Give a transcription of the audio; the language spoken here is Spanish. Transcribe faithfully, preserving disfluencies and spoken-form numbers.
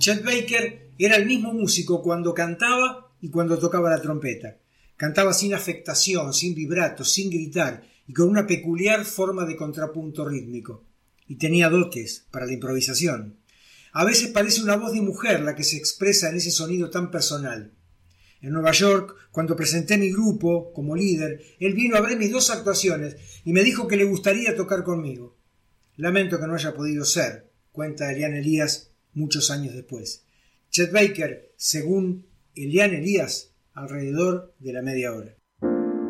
Chet Baker era el mismo músico cuando cantaba y cuando tocaba la trompeta. Cantaba sin afectación, sin vibrato, sin gritar y con una peculiar forma de contrapunto rítmico. Y tenía dotes para la improvisación. A veces parece una voz de mujer la que se expresa en ese sonido tan personal. En Nueva York, cuando presenté mi grupo como líder, él vino a ver mis dos actuaciones y me dijo que le gustaría tocar conmigo. Lamento que no haya podido ser, cuenta Eliane Elias muchos años después. Chet Baker, según Eliane Elias, alrededor de la media hora.